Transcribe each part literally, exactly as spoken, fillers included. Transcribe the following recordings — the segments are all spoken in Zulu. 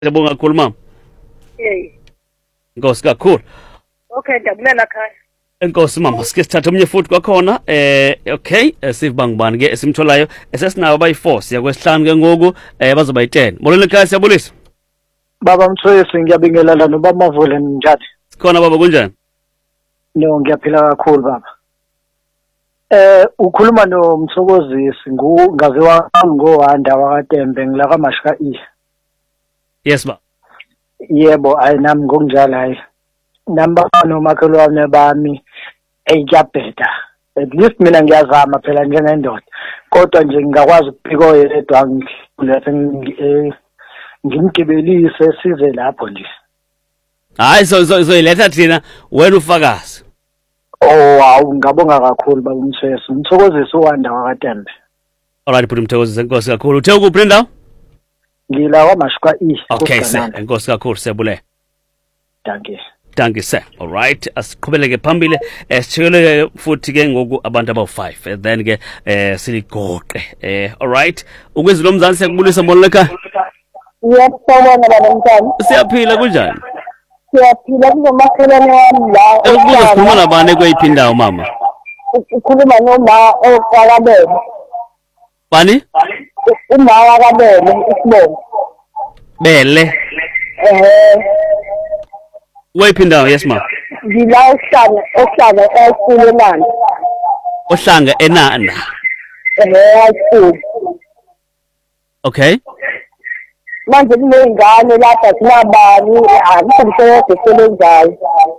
Ngiyabonga kakhulu mama. Yey. Nkosi kakhulu. Okay, ndabulela khaya. Enkosi mama, sike sithathe omnye futhi kwakhona. Eh okay, siva ngubani ke esimtholayo. Esesinawo bayi four siya kwesihlanu ke ngoku eh bazoba yi ten. Molweni ekhaya siyabulisa. Baba Mthwesi ngiyabingelela noba Mavule njani? Sikhona baba kunjani? No, ngiyaphila kakhulu baba. Eh ukhuluma noMthokozisi ngaziwa ngoHanda wakaTembe ngila kaMashika E. Yes ba. Yebo, ayinami ngokunjalo hayi. Namba nomakhelwane bami eyabheda. At least mina ngiyazama phela njengendoda. Kodwa nje ngingakwazi ukubhika oyedwa ngilese ngimgibelise size lapho nje. Hayi so so iletha thina wena ufakazi. Oh awu ngabonga kakhulu baba Mthwesi. Umthokozisi uHanda wakaTembe. Alright put umthokozisi enkosi kakhulu. Uthe ukuphi ndawo? Ngila kwaMashika E. Okay sir, enkosi kakhulu siyabule. Thank you. Thank you sir. All right, asiqhubeleke phambili esichekele futhi ke ngoku abantu abawu five then ke eh siligoqe. Eh all right, ukwezi lo mzansi yakubulisa mbona lekhaya? Yebo, sawubona baba mntwana. Siyaphila kunjani? Siyaphila kuzomakhelwane wami la. Ukubuza sikhuluma nabani kweyiphi indawo mama? Ukhuluma noma okwakabele. Bani? Uma wakabele isibongo. Bele. Eh. Weyiphi indawo yes ma? Ngila ohlanga ohlanga eSulelana. Ohlanga enanda. Eh, school. Okay. Manje kuneyingane lapha sinabani akusemsebenzi esebenzayo.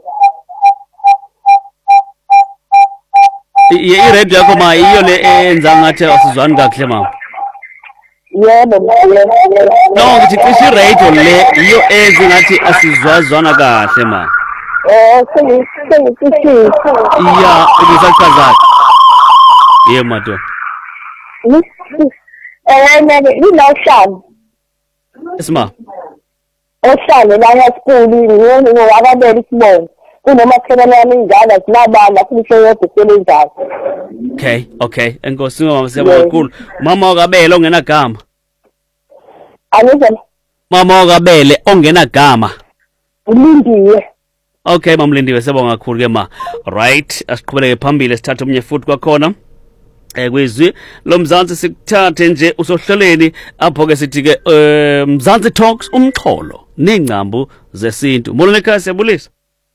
I radio yakho ma iyo le enza ngathi asizwani kahle mama. Yebo, no ngithi cishe radio le iyo enza ngathi asizwazwana kahle ma. Eh, sengisithi. Iya, ubusachaza. Yebo madoda. Eh, nene linohlanga. Esma. Ohlanga la esikole ngiyona ngababele isibongo. Kunomakhelwane wami ingane sinabala futhi yedwa sebenzayo. Okay, okay. Enkosi mama siyabonga kakhulu. Mama wakabele ongenagama. Anizeni? Mama wakabele ongenagama. Ulindiwe. Okay, mamlindiwe siyabonga kakhulu ke ma. Right, asiqhubeleke phambili sithathe omnye futhi kwakhona. Eh kwezwi lo Mzansi sikuthathe nje usohleleni apho ke sithi ke Mzansi Talks umxholo nengcambu zesintu. Molweni ekhaya siyabulisa.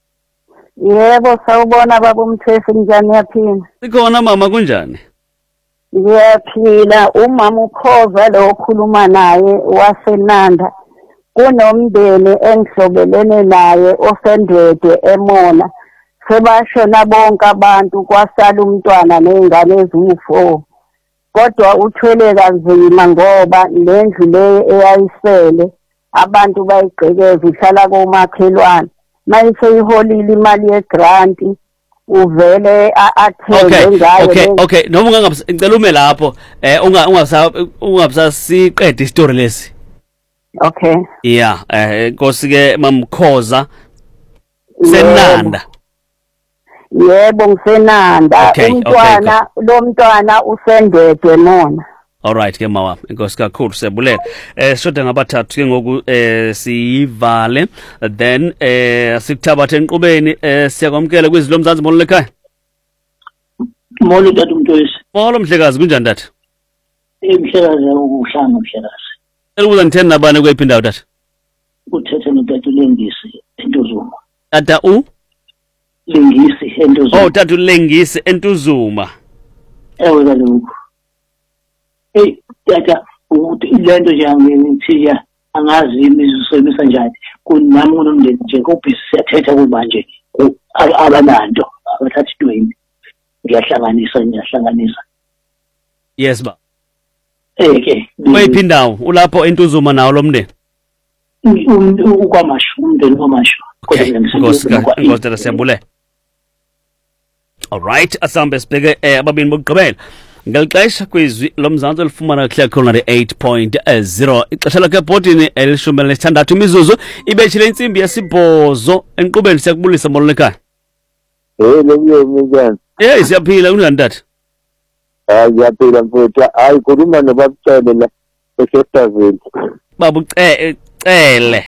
Yebo, sawubona baba Mthwesi njani yaphina? Sikhona mama kunjani? Ngiyaphila. Umama uKhoza lo okhuluma naye waseNanda. Kunomndeni engihlobelene naye osendwede eMona. Sebashona bonke abantu kwasala umntwana nezingane eziwu-four. Kodwa uthwele kanzima ngoba lendlu le eyayisele abantu bayigqekeza ihlala komakhelwane. Mayise iholile imali yegrant uvele athenge ngayo. Okay, okay, noma ungangicela ume lapho eh unga ungasa ungabusasiqeda istory lesi. Okay. Yeah, eh Nkosi ke mamkhoza senanda. Yebo ngisenanda. Umntwana lo mntwana usendwedwe Mona. All right ke mawa inkosi kakhulu sebulela eh shoda ngabathathu ke ngoku eh siyivale then eh sikuthabathe enqubeni eh siyakwamkela kwizilo Mzansi molweni ekhaya. Molo tata Mthwesi. Molo mhlekazi kunjani tata? Emhlekazi ukuhlanga mhlekazi. Elibuza ngitheni nabani kweyiphi indawo tata? Uthethe notata uLengisi eNtuzuma. Tata u Lengisi eNtuzuma. Oh tata uLengisi eNtuzuma. Ewe kaloku. Hey tata ukuthi ilento nje angithiya angazi imizisemisa njani kunami kunomndeni nje kubhisi siyathetha kubanje abananto abathathi twenty ngiyahlanganisa ngiyahlanganisa. Yes ba. Eh ke kweyiphi indawo ulapho eNtuzuma nawo lo mndeni? ukwamashu umndeni kwamashu. Okay, Nkosi Nkosi tata siyabule. All right, asambe sibheke eh ababini bokugqibela. Ngelixesha kwizwi lo Mzansi elifumana kuhle khona le eight point zero ixesha lakhe ebhodini elishumi nesithandathu imizuzu ibetshile insimbi yesibhozo enqubeni siyakubulisa molweni ekhaya. Eh lo njani? Eh siyaphila kunjani tata? Ah siyaphila mfowethu. Hayi khuluma nobabcele la eSettaville. Babu Cele.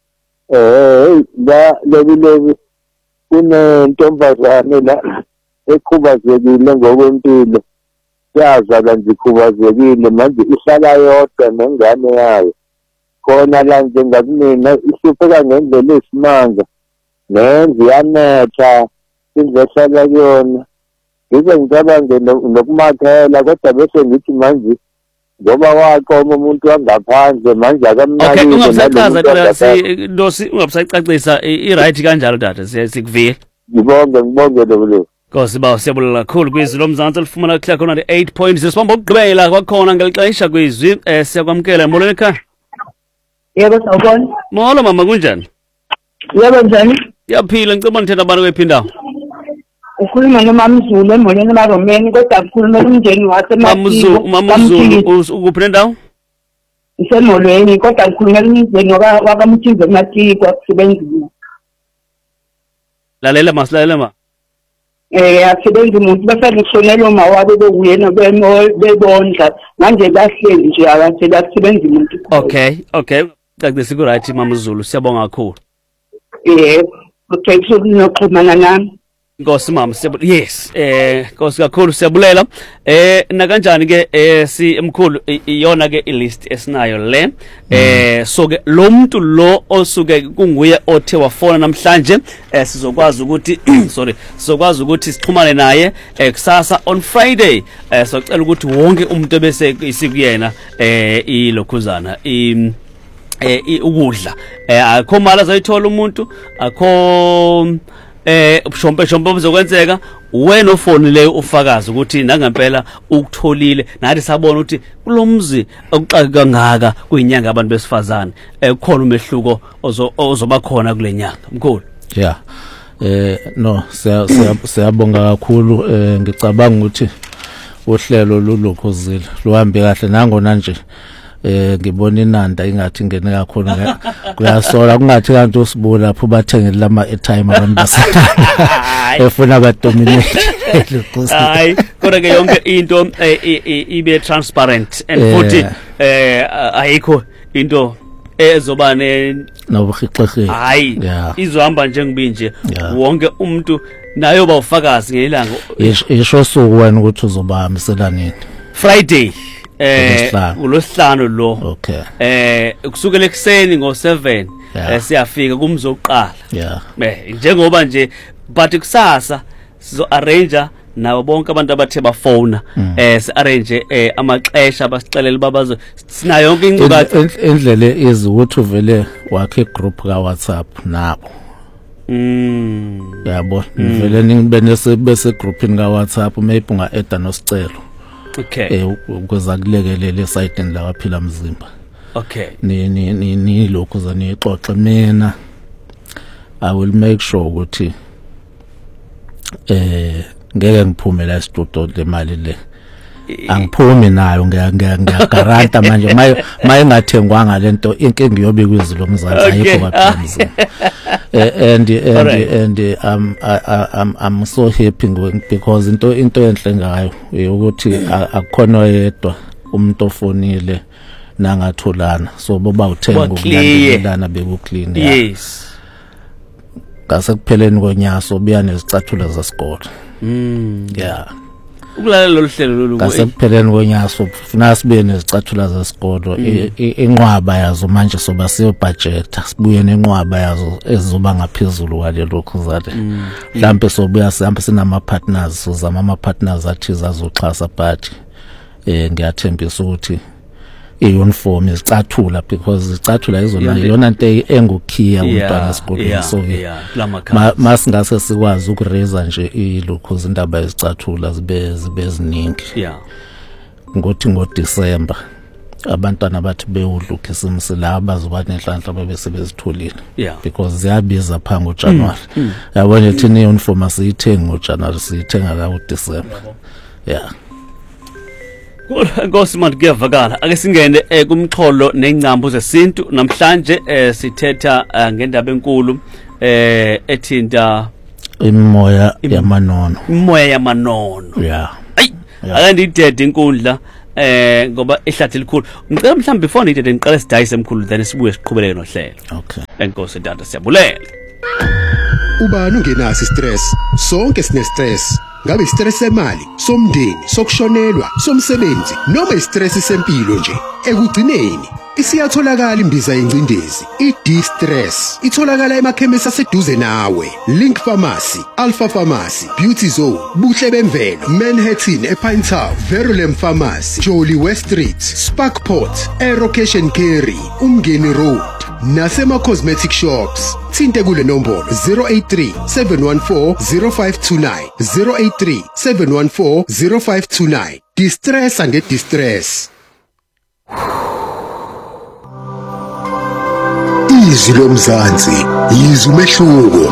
Eh la lebilebi kunentombazane la ekhubazekile ngokwempilo. Yaza kanje ikhubazekile manje ihlala yodwa nengane yayo. Khona la nje ngakumina isipheka ngendlela esimanga. Nenze yanetha indlehlala kuyona. Ngize ngicabange nokumakhela kodwa bese ngithi manje ngoba waqoma umuntu wangaphandle manje akamnaki. Okay, ungabusaqhaza qala si dosi ungabusaqacisa i-right kanjalo tata sikuvile. Ngibonge ngibonge lo. Nkosi ba siyabulala kakhulu kwizwi lomzansi elifumana kuhla khona eight point zero sibamba ukugqibela kwakhona ngelixesha kwizwi eh siyakwamkela molweni ekhaya. Yebo sawubona. Molo mama kunjani? Yebo njani? Yaphila ngicela nithanda abantu kwephindawo. Ukhuluma noMamzulu emolweni emaromeni kodwa ukhuluma umndeni waseMamzulu. Mamzulu ukuphi nendawo? Isemolweni kodwa ukhuluma umndeni wakamthize eMatiko akusebenzile. Lalela masilalela ma. Eh asebenza umuntu bese ngishonela uma wabe bekuyena bebondla manje bahleli nje abathi basebenza umuntu. Okay, okay. Ngicacisa ku right Mamzulu siyabonga kakhulu. Eh, okay sokunoxhumana nami. Nkosi mama siyabula. Yes, eh Nkosi kakhulu siyabulela. Eh na kanjani ke eh si emkhulu iyona ke ilist esinayo le. Eh so ke lo muntu lo osuke kunguye othe wafona namhlanje eh sizokwazi ukuthi sorry sizokwazi ukuthi sixhumane naye kusasa on Friday. Eh socela ukuthi wonke umuntu bese isikuyena eh ilokhuzana i eh ukudla. Eh akho mali azayithola umuntu akho eh shompe shompe uzokwenzeka wena ofonile ufakazi ukuthi nangempela ukutholile nathi sabona ukuthi kulomzi okuxaka kangaka kuyinyanga abantu besifazane eh kukhona umehluko ozoba khona kule nyanga mkhulu. Yeah, eh no siyabonga kakhulu. eh ngicabanga ukuthi uhlelo lulukhuzile luhambe kahle nangona nje eh ngibona inanda ingathi ingene kakhulu kuyasola kungathi kanti usibula lapho bathengele lama airtime abantu basana efuna ba dominate. Hayi kodwa ke yonke into ibe transparent and futhi eh ayikho into ezoba ne nobuhixexe. Hayi izohamba njengobinje wonke umuntu nayo ba ufakazi ngelanga isho suku wena ukuthi uzobahambisela nini Friday. Eh uLosihlanu lo. Okay. Eh kusukela ekseni ngo seven eh siyafika kumzoqala. Yeah. Eh njengoba nje but kusasa sizo arrange nawo bonke abantu abathe bafona eh si arrange eh amaxesha basicelela babazo sinayo yonke incukathe indlela ezi ukuthi uvele wakhe group ka WhatsApp nabo. Mm. Yabo vele nibe nese bese groupini ka WhatsApp maybe unga add nosicelo. Okay. Eh ukuza kulekelele site la waphila mzimba. Okay. Ni ni ni ni lokho zanixoxe mina I will make sure ukuthi eh ngeke ngiphume la studio le mali le. Angiphumi nayo ngiyagaranta manje maye maye ngathengwanga lento inkingi yobe kwizwi lomzansi ayikho kaphezulu. And and and um I'm I'm so happy because into into enhle ngayo ukuthi akukhona yedwa umuntu ofonile nangatholana so boba uthenga ukulandelana bekuclean. Yes. Ngase kupheleni konyaso buya nezicathulo zesikole. Mm. Yeah. Ukulalela lo hlelo lolu kasepheleni konyaso funa sibe nezicathula zesikolo inqwaba yazo manje soba siyo budget sibuye nenqwaba yazo ezizoba ngaphezulu kwalelo khuzade mhlambe sobuya sihambe sinama partners sozama ama partners athiza azoxhasa but eh ngiyathembisa ukuthi i-uniform izicathula because izicathula izona yona into engukhiya umntwana esikoleni so masingase sikwazi ukureza nje ilokho izindaba ezicathula zibe zibe ziningi. Yeah. Ngothi ngo December abantwana bathi bewudlukhe simsela abazoba nenhlanhla babesebezitholile because ziyabiza pha ngo January. Yabona thina i-uniform asiyithengi ngo January siyithenga la ku December. Yeah. Nkosi manje kuyavakala ake singene kumxholo nencambu zesintu namhlanje sithetha ngendaba enkulu ethinta imoya yamanono. Imoya yamanono. Yeah. Ayi ake ndidede inkundla eh ngoba ehlathi likhulu ngicela mhlawumbe before nide niqale sidayise emkhulu then sibuye siqhubeleke nohlelo. Okay. Enkosi Dada siyabulela. Ubani ungenaso stress? Sonke sine stress. Ngabe istress semali, somndeni, sokushonelwa, somsebenzi noma istress sempilo nje. Ekugcineni isiyatholakala imbiza yencindezi i-D-Stress itholakala emakhemisi aseduze nawe. Link Pharmacy, Alpha Pharmacy, Beauty Zone, Buhle Bemvelo, Manhattan ePine Town, Verulam Pharmacy, Jolly West Street, Sparkport, Aero Cash and Carry, Umngeni Road nasema cosmetic shops. Thinte kule nombolo zero eight three, seven one four, zero five two nine, zero eight three, seven one four, zero five two nine. Distress and get distress. Izwi lomzansi, izwi umehluko.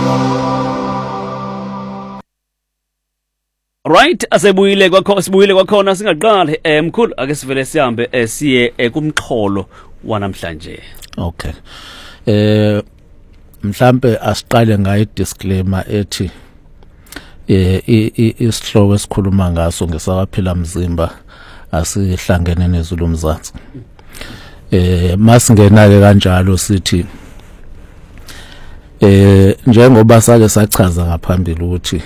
Right, asebuyile kwakho sibuyile kwakhona singaqali eh mkhulu ake sivele sihambe eh, siye eh, kumxholo wanamhlanje. Okay. Eh mhlambe asiqale ngayi disclaimer ethi eh isihloko esikhuluma ngaso ngesawaphila mzimba asihlangene nezwi lomzansi. Eh masingena ke kanjalo sithi eh njengoba sake sachaza ngaphambili ukuthi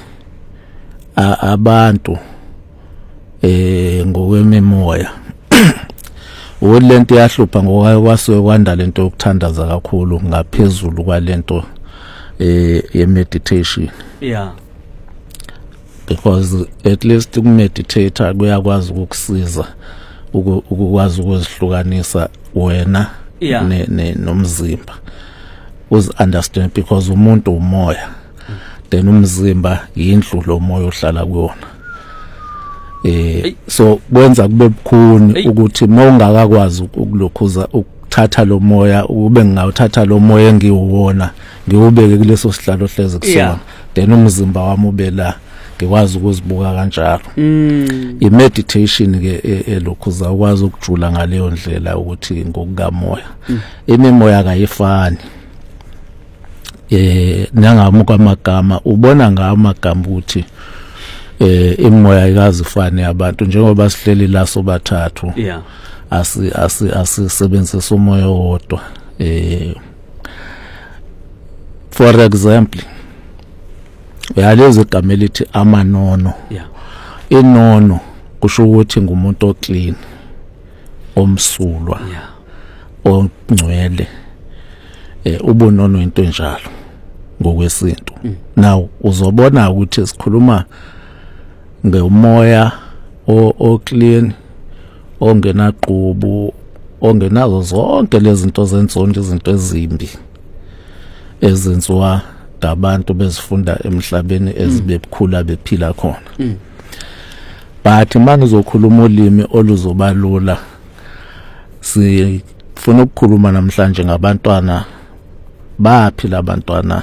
abantu eh ngokwemimoya ulento yahlupha ngokuya kwasuke kwanda lento yokuthandaza kakhulu ngaphezulu kwalento eh ye meditation. Yeah. Because at least ukumeditate kuyakwazi ukukusiza ukukwazi ukuzihlukanisa wena ne, ne nomzimba. Uzi understand because umuntu umoya. Then umzimba yindlu lo moya ohlala kuona. Eh so kwenza kube bukhuni ukuthi mawungakakwazi ukulokhuza ukuthatha lo moya ube ngawuthatha lo moya engiwona ngiubeke kuleso sihlalo hleze kusona then umzimba wami ube la ngikwazi ukuzibuka kanjalo. Mm. I meditation ke elokhuza ukwazi ukujula ngaleyo ndlela ukuthi ngokukamoya. Mm. Imimoya kayifani. Eh nangamuka amagama ubona ngamagama ukuthi eh imoya ikazifane abantu njengoba sihleli la sobathathu. Yeah. Asi asi asisebenzisa umoya wodwa. Eh for example uyaleza igama elithi amanono. Yeah. Inono kusho ukuthi ngumuntu oclean, omsulwa. Yeah. Ongcwele. Eh ubunono into enjalo ngokwesintu. Mm. Now uzobona ukuthi sikhuluma ngomoya o clean ongenaqhubu ongenazo zonke lezi zinto zensonto izinto ezimbi ezenziwa ngabantu bezifunda emhlabeni ezibekhula bephila khona. Mm. But manje uzokhuluma ulimi oluzobalula sifuna ukukhuluma namhlanje ngabantwana baphila abantwana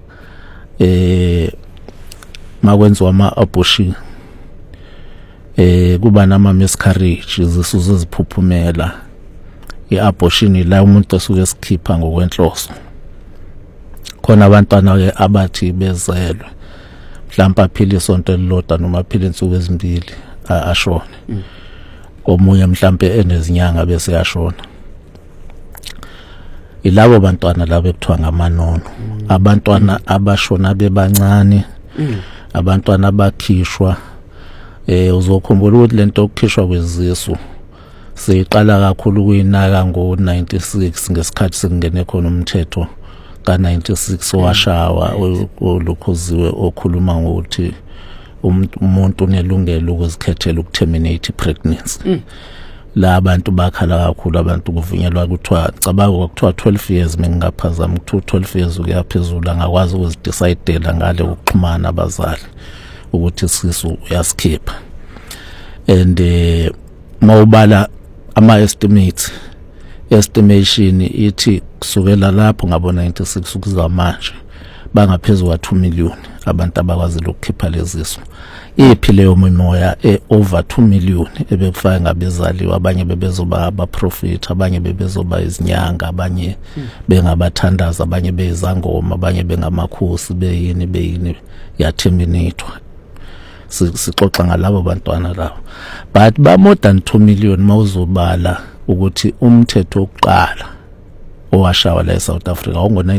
eh makwenziwa ama abortion eh kuba nama miscarriage izisuzo eziphuphumela. I-abortion la umuntu osuke esikhipha ngokwenhloso. Khona abantwana ke abathi bezelwe mhlawumbe aphila isonto elilodwa noma aphila insuku ezimbili ashona. Mm. Omunye mhlawumbe enezinyanga bese yashona. Ilabo bantwana labo ekuthiwa ngamanono. Mm. Abantwana abashona bebancane. Mm. Abantwana abakhishwa eh uzokhumbula ukuthi lento yokukhishwa kwezisu seyiqala kakhulu kuyinaka ngo ninety-six ngesikhathi sekungene khona umthetho ka ninety-six owashawa olukhoziwe okhuluma ngokuthi umuntu unelungelo ukuzikhethela ukuterminate pregnancy. Mm. La abantu bakhala kakhulu abantu kuvunyelwa kuthiwa cabanga kwakuthiwa twelve years mengingaphazama ukuthi twelve years ukuyaphezulu angakwazi ukuzidecide ngale ukuxhumana abazali ukuthi sisu uyasikhipha. And eh mawubala ama estimates estimation ithi kusukela lapho ngabo ninety-six ukuza manje bangaphezulu kwa two million abantu abakwazi ukukhipha leziso. Iphile yomoya e over two million ebekufaka ngabezali abanye bebezoba aba profit abanye bebezoba izinyanga abanye hmm. bengabathandaza abanye bezangoma abanye bengamakhosi beyini beyini yaterminatwa. sixoxa ngalabo bantwana labo, but ba more than two million mawuzobala ukuthi umthetho oqala owashawa la eSouth Africa ongo